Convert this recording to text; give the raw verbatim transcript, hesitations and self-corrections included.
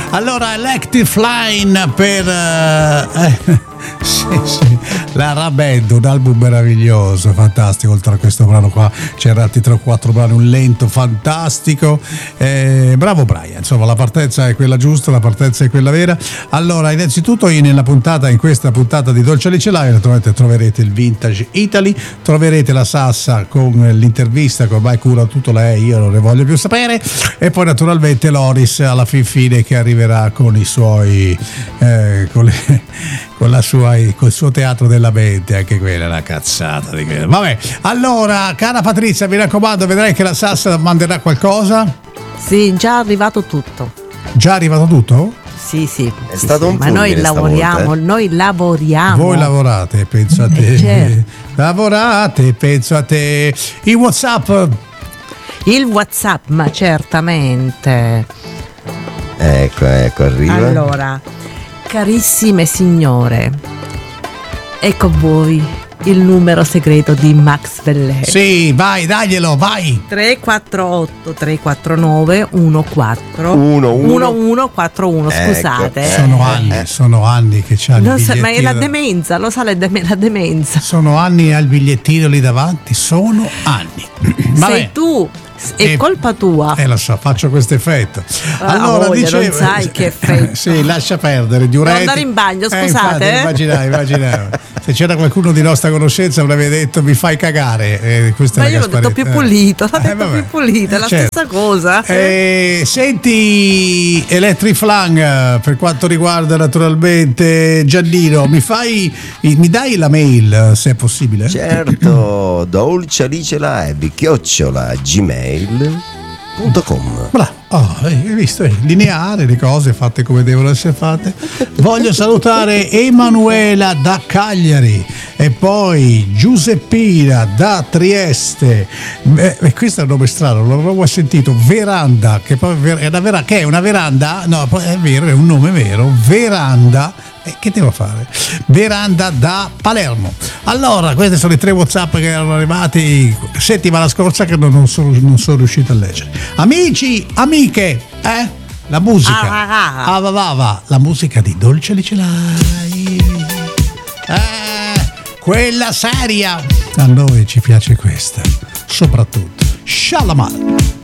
Allora, Electric Line per eh, sì, sì, la Rabed, un album meraviglioso, fantastico. Oltre a questo brano qua c'erano altri tre o quattro brani, un lento fantastico. Eh, bravo Brian, insomma la partenza è quella giusta, la partenza è quella vera. Allora, innanzitutto nella puntata, in questa puntata di Dolce Alice Live, naturalmente troverete il Vintage Italy, troverete la Sassa con l'intervista che ormai cura tutto lei, io non ne voglio più sapere, e poi naturalmente Loris alla fin fine che arriverà con i suoi eh, con, le, con la sua col suo teatro della mente, anche quella è una cazzata di quella. Vabbè, allora cara Patrizia, mi raccomando, vedrai che la Sassa manderà qualcosa. Sì, già è arrivato tutto. Già è arrivato tutto? Sì, sì, è sì, stato sì. un ma noi lavoriamo, volta, eh? noi lavoriamo. Voi lavorate, penso a te. Eh, certo. Lavorate, penso a te. Il WhatsApp. Il WhatsApp, ma certamente. Ecco, ecco, arriva. Allora, carissime signore, ecco voi il numero segreto di Max Bellè. Sì, vai, daglielo, vai. tre quattro otto tre quattro nove uno quattro uno uno quattro uno. Scusate. Ecco. Sono anni, sono anni che c'ha il Non sa, bigliettino. ma è la demenza, lo sa la, de- la demenza. Sono anni al bigliettino lì davanti, sono anni. Vabbè. Sei tu, è Eh, colpa tua. Eh lo so, faccio questo effetto. Ah, Allora voglia, dicevo, non sai che effetto. Sì, lascia perdere. Diureti. Devo andare in bagno, Eh, scusate, infatti, eh. immaginavo, immaginavo. Se c'era qualcuno di nostra conoscenza avrebbe detto mi fai cagare. Eh, questa Ma è la io l'ho detto più Gasparetti. pulito, l'ho Eh, detto vabbè. più pulito, è la Certo. stessa cosa. Eh, senti Electric Flang, per quanto riguarda naturalmente Giannino, mi fai mi dai la mail se è possibile? Certo, Dolce Alice Live chiocciola gmail punto com. Bravo, oh, hai visto, eh, lineare, le cose fatte come devono essere fatte. Voglio salutare Emanuela da Cagliari e poi Giuseppina da Trieste. Eh, eh, questo è un nome strano, non l'avevo mai sentito. Veranda, che poi è una, vera, che è una veranda? No, è vero, è un nome vero. Veranda. Eh, che devo fare? Veranda da Palermo. Allora, questi sono i tre WhatsApp che erano arrivati settimana scorsa che non sono, non sono riuscito a leggere. Amici, amiche, eh? La musica. Ah, ah, ah. Ah, va, va, va. La musica di Dolce Alice Live. Eh, quella seria. A noi ci piace questa. Soprattutto. Shalamar.